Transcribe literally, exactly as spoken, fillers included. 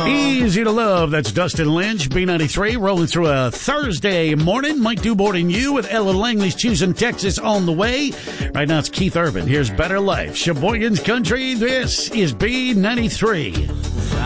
Easy to love. That's Dustin Lynch, B ninety-three, rolling through a Thursday morning. Mike Dubord and you with Ella Langley's Choosing Texas on the way. Right now it's Keith Urban. Here's Better Life. Sheboygan's Country. This is B ninety-three.